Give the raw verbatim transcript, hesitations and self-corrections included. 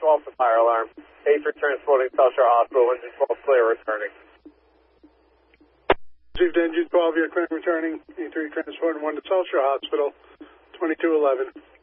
twelve for fire alarm. eight for transporting Telstra Hospital. Engine twelve clear returning. Received engine twelve, you're clear returning. E three transporting one to Telstra Hospital. twenty-two eleven.